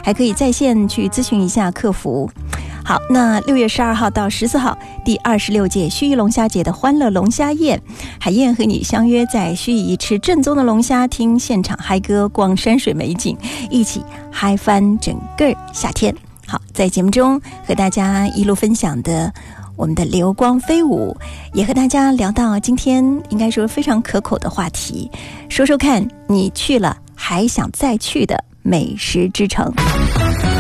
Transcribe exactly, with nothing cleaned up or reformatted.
还可以在线去咨询一下客服。好，那六月十二号到十四号，第二十六届盱眙龙虾节的欢乐龙虾宴，海燕和你相约在盱眙吃正宗的龙虾，听现场嗨歌，逛山水美景，一起嗨翻整个夏天。好，在节目中和大家一路分享的我们的流光飞舞，也和大家聊到今天应该说非常可口的话题，说说看你去了还想再去的美食之城。